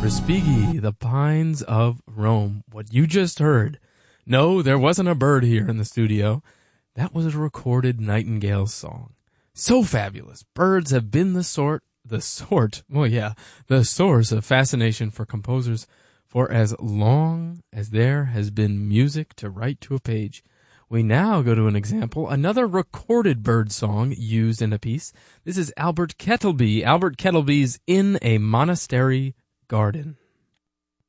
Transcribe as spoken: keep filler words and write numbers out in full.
Respighi, the Pines of Rome. What you just heard. No, there wasn't a bird here in the studio. That was a recorded Nightingale song. So fabulous. Birds have been the sort, the sort, well yeah, the source of fascination for composers for as long as there has been music to write to a page. We now go to an example, another recorded bird song used in a piece. This is Albert Kettleby. Albert Kettleby's In a Monastery Garden.